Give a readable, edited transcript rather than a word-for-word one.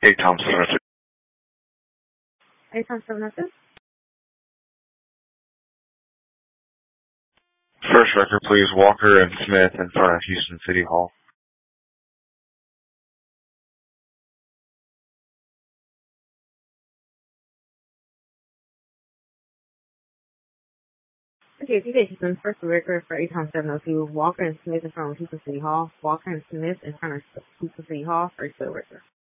Tom 702. Tom 702. First record, please. Walker and Smith in front of Houston City Hall. Okay, TJ Houston, first record for Tom 702. Walker and Smith in front of Houston City Hall. Walker and Smith in front of Houston City Hall, first record.